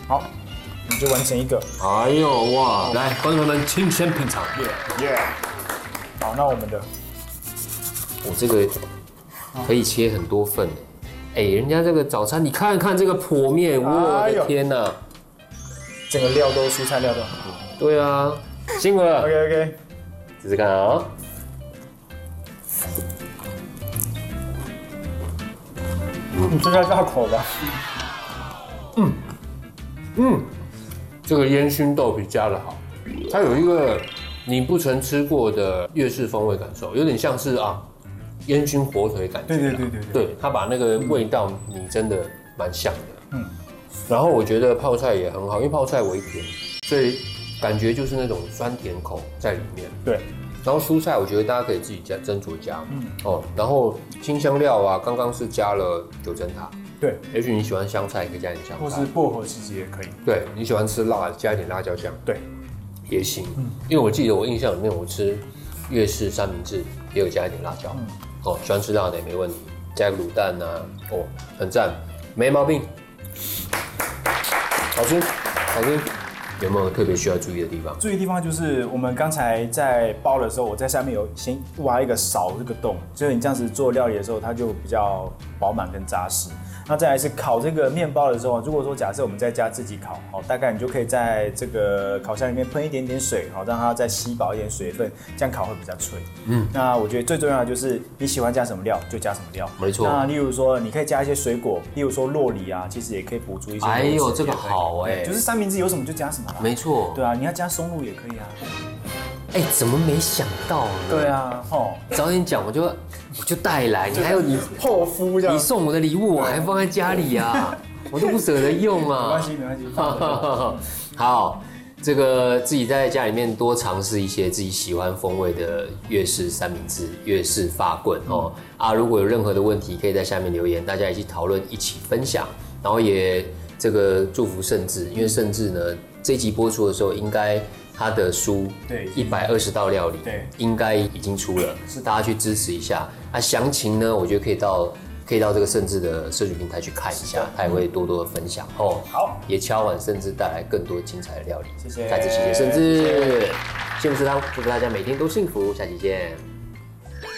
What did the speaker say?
好，我们就完成一个。 哎呦哇！来，观众朋友们，请先品尝。 耶！好，那我们的， 我这个可以切很多份。哎，人家这个早餐，你看看这个剖面，我的天哪！ 整个料都蔬菜料都很多。 对啊，辛苦了。 OK， 试试看啊。 你这下大口吧。 这个烟熏豆皮加的好，它有一个你不曾吃过的粤式风味感受，有点像是烟熏火腿感觉。对，它把那个味道你真的蛮像的。然后我觉得泡菜也很好，因为泡菜微甜，所以感觉就是那种酸甜口在里面。 对。 然后蔬菜我觉得大家可以自己加斟酌加。然后辛香料啊，刚刚是加了九层塔。 对， 也许你喜欢香菜，可以加点香菜， 或是薄荷其实也可以。 对，你喜欢吃辣，加一点辣椒酱， 对， 也行。因为我记得我印象里面，我吃粤式三明治也有加一点辣椒。喜欢吃辣的也没问题，加个卤蛋啊，很赞，没毛病，好吃，好吃。有没有特别需要注意的地方？ 注意的地方就是我们刚才在包的时候，我在下面有先挖一个勺这个洞，所以你这样子做料理的时候，它就比较饱满跟扎实。那再来是烤这个面包的时候，如果说假设我们在家自己烤，大概你就可以在这个烤箱里面喷一点点水，让它再吸饱一点水分，这样烤会比较脆。那我觉得最重要的就是你喜欢加什么料就加什么料， 没错。 那例如说你可以加一些水果，例如说酪梨啊，其实也可以补足一些。 哎呦，这个好就是三明治有什么就加什么啦。 没错。 对啊，你要加松露也可以啊。 哎，怎么没想到呢？ 对啊， 早点讲我就带来，你还有你厚敷这样， 你送我的礼物我还放在家里啊，我都不舍得用啊。 没关系。 好，这个自己在家里面多尝试一些自己喜欢风味的粤式三明治、粤式法棍如果有任何的问题，可以在下面留言，大家一起讨论，一起分享，然后也这个祝福盛智，因为盛智呢这一集播出的时候应该。他的书对120道料理，对，应该已经出了，是大家去支持一下。详情呢，我觉得可以到这个盛智的社群平台去看一下，他也会多多的分享好，也敲碗盛智带来更多精彩的料理。谢谢，再次谢谢盛智，幸福食堂，祝福大家每天都幸福，下期见。